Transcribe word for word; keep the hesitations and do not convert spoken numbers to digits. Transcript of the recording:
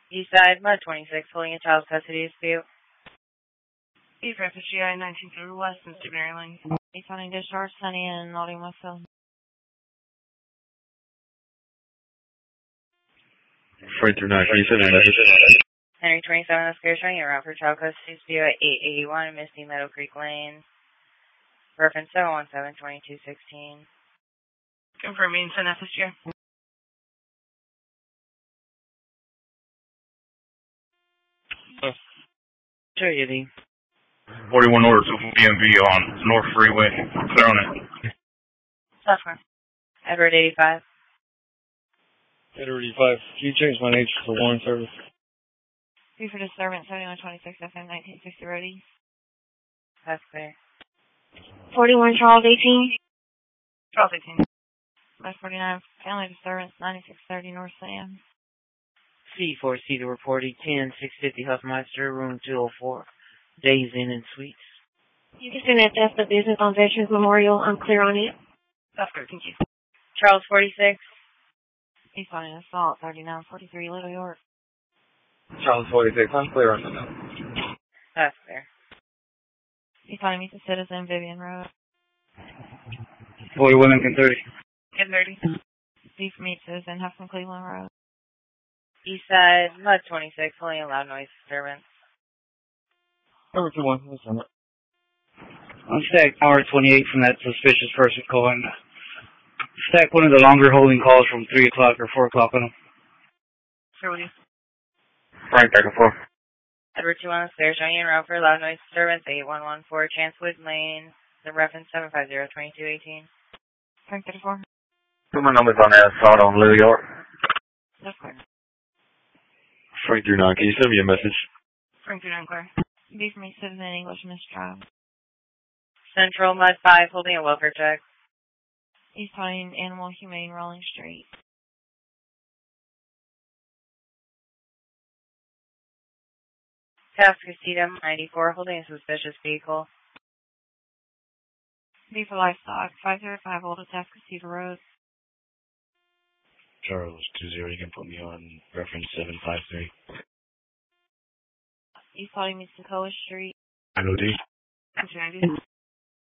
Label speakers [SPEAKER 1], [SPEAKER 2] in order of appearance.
[SPEAKER 1] Eastside, Mud twenty-six, holding a child's custody dispute.
[SPEAKER 2] East Memphis G I nineteen through West and Stephen Airlines.
[SPEAKER 3] East Hunting Discharge, Sunny and Nottingham Westfield.
[SPEAKER 4] Freight through nine twenty-seven.
[SPEAKER 1] Henry twenty-seven, that's clear showing you around for child custody dispute at eight eighty-one Misty Meadow Creek Lane. Reference seven one seven, two two one six.
[SPEAKER 2] Confirming San F S G I.
[SPEAKER 1] Sure, you do.
[SPEAKER 5] forty-one order to B M V on North Freeway. Clear on it.
[SPEAKER 2] Software.
[SPEAKER 1] Edward eighty-five.
[SPEAKER 6] Edward eighty-five. Can you change my name to Warren Service?
[SPEAKER 3] B for disturbance, seventy-one twenty-six F M nineteen sixty ready.
[SPEAKER 1] That's clear.
[SPEAKER 3] forty-one Charles eighteen.
[SPEAKER 2] Charles eighteen.
[SPEAKER 3] West forty-nine, family disturbance, ninety-six thirty North Sam.
[SPEAKER 7] C four C to report E ten, six fifty Huffmeister, room two oh four. Days Inn and Suites.
[SPEAKER 3] You can send that death of business on Veterans Memorial. I'm clear on it.
[SPEAKER 2] That's good, thank you.
[SPEAKER 1] Charles forty-six.
[SPEAKER 3] He's on an assault, thirty-nine forty-three Little York.
[SPEAKER 6] Charles forty-six. I'm clear on that.
[SPEAKER 1] That's clear.
[SPEAKER 3] He's on meet the citizen, Vivian Road.
[SPEAKER 6] forty-one Lincoln thirty.
[SPEAKER 2] Get thirty.
[SPEAKER 3] B for meet citizen, Huffman Cleveland Road.
[SPEAKER 1] Eastside, Mud twenty-six, holding a loud noise disturbance.
[SPEAKER 6] Number two one. That's on it.
[SPEAKER 8] On stack hour twenty-eight from that suspicious person calling. Stack one of the longer holding calls from three o'clock or four o'clock on them.
[SPEAKER 2] Sure with you.
[SPEAKER 6] Frank thirty-four.
[SPEAKER 1] Edward two one, clear showing you around for loud noise disturbance, eight one one four Chancewood Lane. The reference seven five zero, two two one eight.
[SPEAKER 3] Frank thirty-four.
[SPEAKER 6] Put my numbers on that assault on Little York.
[SPEAKER 3] That's clear.
[SPEAKER 4] Freight through nine, can you send me a message?
[SPEAKER 2] Frank through nine clear.
[SPEAKER 3] B for meet citizen, English mistrial.
[SPEAKER 1] Central, Mud five, holding a welfare check.
[SPEAKER 3] East Hunting, Animal Humane, Rolling Street.
[SPEAKER 1] Tascasita, ninety-four, holding a suspicious vehicle.
[SPEAKER 3] B for livestock, five zero five Old Tascasita Road.
[SPEAKER 4] Charles two zero, you can put me on reference seven five three.
[SPEAKER 3] East Hunting meets Sokoa Street.
[SPEAKER 4] N O D.
[SPEAKER 2] That's